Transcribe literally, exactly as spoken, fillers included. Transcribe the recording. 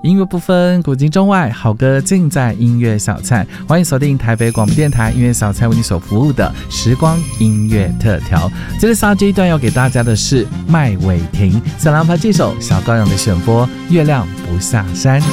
音乐不分古今中外，好歌尽在音乐小菜。欢迎锁定台北广播电台音乐小菜为你所服务的时光音乐特调。这个下这一段要给大家的是麦伟霆小狼牌这首小羔羊的选播《月亮不下山》。